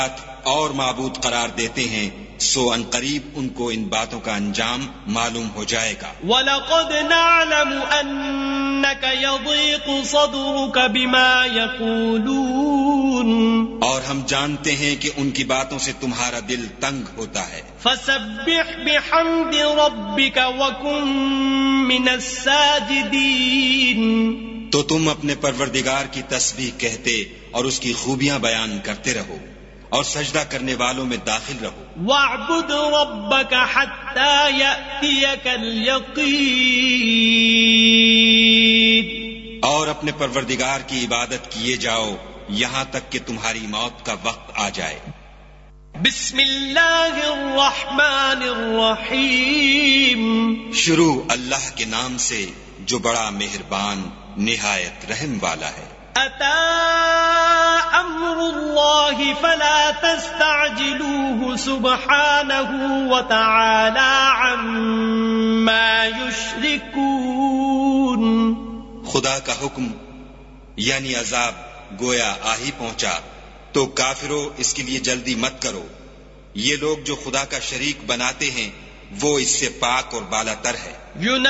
اور معبود قرار دیتے ہیں، سو ان قریب ان کو ان باتوں کا انجام معلوم ہو جائے گا۔ وَلَقَدْ نَعْلَمُ أَنَّكَ يَضِيقُ صَدْرُكَ بِمَا يَقُولُونَ، اور ہم جانتے ہیں کہ ان کی باتوں سے تمہارا دل تنگ ہوتا ہے۔ فَسَبِّحْ بِحَمْدِ رَبِّكَ وَكُن مِّنَ السَّاجِدِينَ، تو تم اپنے پروردگار کی تسبیح کہتے اور اس کی خوبیاں بیان کرتے رہو اور سجدہ کرنے والوں میں داخل رہو۔ وَاعْبُدْ رَبَّكَ حَتَّى يَأْتِيَكَ الْيَقِينُ، اور اپنے پروردگار کی عبادت کیے جاؤ یہاں تک کہ تمہاری موت کا وقت آ جائے۔ بسم اللہ الرحمن الرحیم، شروع اللہ کے نام سے جو بڑا مہربان نہایت رحم والا ہے۔ اتی امر اللہ فلا تستعجلوه سبحانہ وتعالی عما یشرکون، خدا کا حکم یعنی عذاب گویا آ ہی پہنچا، تو کافروں اس کے لیے جلدی مت کرو۔ یہ لوگ جو خدا کا شریک بناتے ہیں وہ اس سے پاک اور بالا تر ہے۔